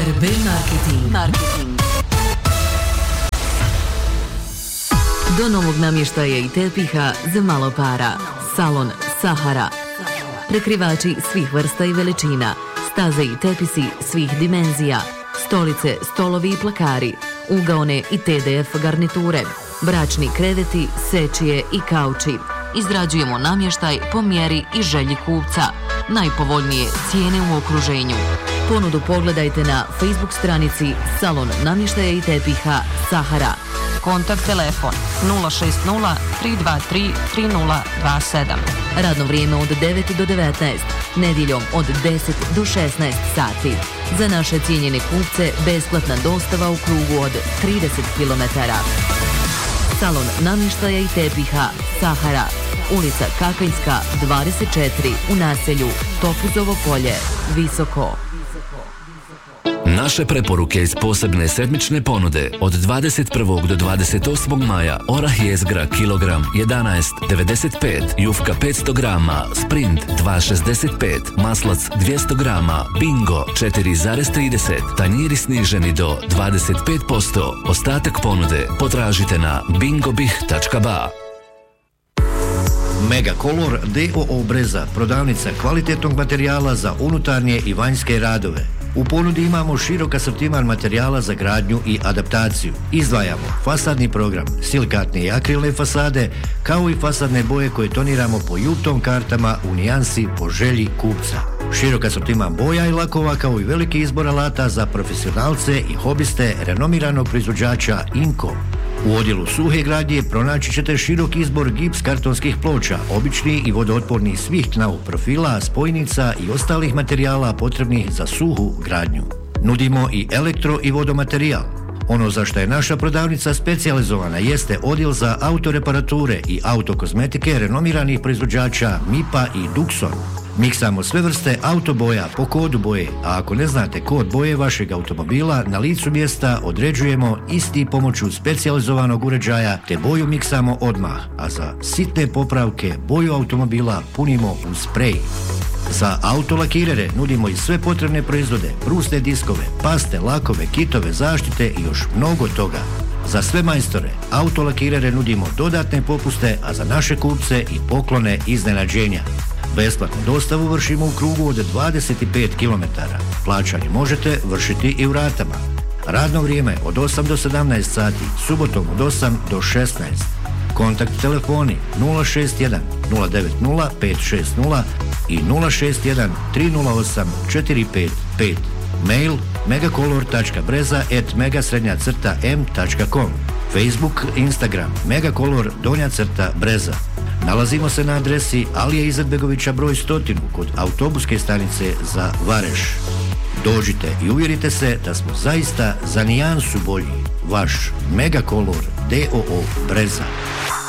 RB Marketing. Do novog namještaja i tepiha za malo para. Salon Sahara. Prekrivači svih vrsta i veličina, staze i tepisi svih dimenzija, stolice, stolovi i plakari, ugaone i TDF garniture, bračni kreveti, sečije i kauči. Izrađujemo namještaj po mjeri i želji kupca. Najpovoljnije cijene u okruženju. Ponudu pogledajte na Facebook stranici Salon namještaja i tepiha Sahara. Kontakt telefon 060 323 3027. Radno vrijeme od 9 do 19, nedjeljom od 10 do 16 sati. Za naše cijenjene kupce besplatna dostava u krugu od 30 km. Salon namještaja i tepiha Sahara, ulica Kakanjska 24 u naselju Topuzovo polje, Visoko. Naše preporuke iz posebne sedmične ponude od 21. do 28. maja: orah jezgra kilogram 11,95, jufka 500 grama, sprint 2,65, maslac 200 grama, bingo 4,30, tanjiri sniženi do 25%. Ostatak ponude potražite na bingobih.ba. Megacolor DOO Breza, prodavnica kvalitetnog materijala za unutarnje i vanjske radove. U ponudi imamo širok asortiman materijala za gradnju i adaptaciju. Izdvajamo fasadni program, silikatne i akrilne fasade, kao i fasadne boje koje toniramo po Juptom kartama u nijansi po želji kupca. Širok asortiman boja i lakova, kao i veliki izbor alata za profesionalce i hobiste renomiranog proizvođača Inko. U odjelu suhe gradnje pronaći ćete širok izbor gips kartonskih ploča, obični i vodootporni svih tnavog profila, spojnica i ostalih materijala potrebnih za suhu gradnju. Nudimo i elektro i vodomaterijal. Ono za što je naša prodavnica specijalizovana jeste odjel za autoreparature i autokozmetike renomiranih proizvođača MIPA i Duxon. Miksamo sve vrste autoboja po kodu boje, a ako ne znate kod boje vašeg automobila, na licu mjesta određujemo isti pomoću specijalizovanog uređaja, te boju miksamo odmah, a za sitne popravke boju automobila punimo u sprej. Za autolakirere nudimo i sve potrebne proizvode, brusne diskove, paste, lakove, kitove, zaštite i još mnogo toga. Za sve majstore, autolakirere nudimo dodatne popuste, a za naše kupce i poklone iznenađenja. Besplatnu dostavu vršimo u krugu od 25 km. Plaćanje možete vršiti i u ratama. Radno vrijeme od 8 do 17 sati, subotom od 8 do 16. Kontakt telefoni 061 090 560 i 061 308 455. Mail megacolor.breza@megasrednja-m.com. Facebook, Instagram, megacolor_breza. Nalazimo se na adresi Alije Izetbegovića broj 100 kod autobuske stanice za Vareš. Dođite i uvjerite se da smo zaista za nijansu bolji. Vaš Megacolor DOO Breza.